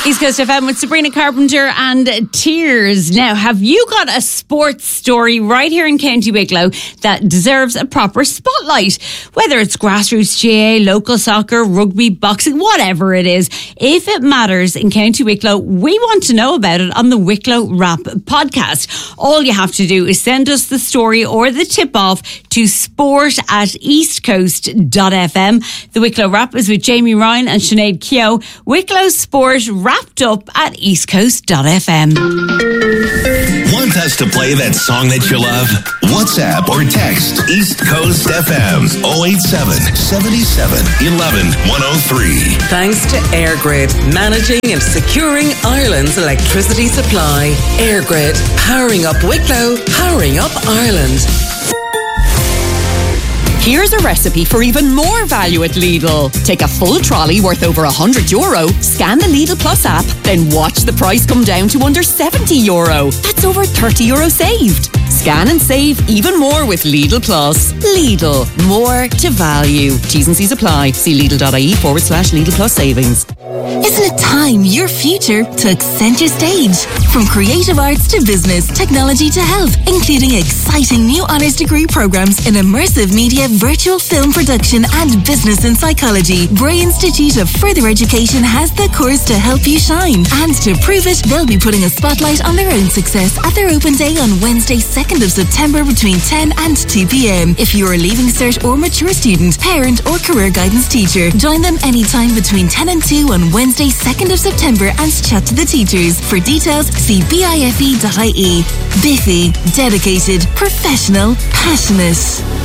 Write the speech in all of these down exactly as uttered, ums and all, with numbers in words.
East Coast F M with Sabrina Carpenter and Tears. Now, have you got a sports story right here in County Wicklow that deserves a proper spotlight? Whether it's grassroots G A A, local soccer, rugby, boxing, whatever it is, if it matters in County Wicklow, we want to know about it on the Wicklow Wrap podcast. All you have to do is send us the story or the tip-off to sport at eastcoast dot f m. The Wicklow Wrap is with Jamie Ryan and Sinead Keogh. Wicklow Sport wrapped up at eastcoast dot f m. Want us to play that song that you love? WhatsApp or text East Coast F M oh eight seven, seven seven, one one, one oh three. Thanks to EirGrid, managing and securing Ireland's electricity supply. EirGrid, powering up Wicklow, powering up Ireland. Here's a recipe for even more value at Lidl. Take a full trolley worth over one hundred euro, scan the Lidl Plus app, then watch the price come down to under seventy euro. That's over thirty euro saved. Scan and save even more with Lidl Plus. Lidl, more to value. T's and C's apply. See Lidl.ie forward slash Lidl Plus savings. Isn't it time your future took centre stage? From creative arts to business, technology to health, including exciting new honours degree programmes in immersive media, virtual film production and business and psychology, Bray Institute of Further Education has the course to help you shine. And to prove it, they'll be putting a spotlight on their own success at their open day on Wednesday, second of September between ten and two p.m. If you're a Leaving Cert or mature student, parent or career guidance teacher, join them anytime between ten and two on Wednesday, second of September and chat to the teachers. For details, see bife dot I E. Biffy, dedicated, professional, passionate.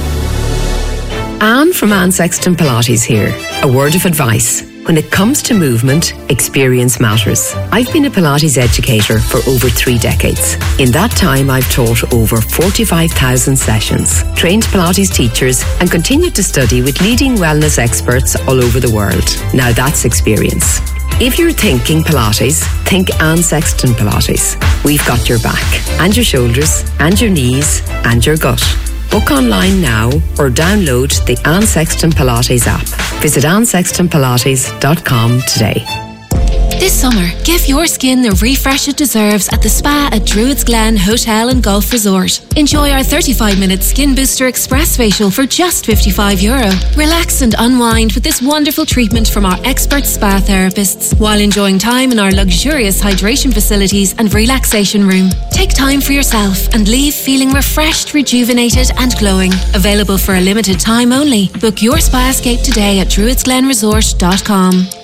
Anne from Anne Sexton Pilates here. A word of advice. When it comes to movement, experience matters. I've been a Pilates educator for over three decades. In that time, I've taught over forty-five thousand sessions, trained Pilates teachers, and continued to study with leading wellness experts all over the world. Now that's experience. If you're thinking Pilates, think Anne Sexton Pilates. We've got your back, and your shoulders, and your knees, and your gut. Book online now or download the Anne Sexton Pilates app. Visit anne sexton pilates dot com today. This summer, give your skin the refresh it deserves at the spa at Druids Glen Hotel and Golf Resort. Enjoy our thirty-five minute Skin Booster Express facial for just fifty-five euro. Relax and unwind with this wonderful treatment from our expert spa therapists while enjoying time in our luxurious hydration facilities and relaxation room. Take time for yourself and leave feeling refreshed, rejuvenated and glowing. Available for a limited time only. Book your spa escape today at druids glen resort dot com.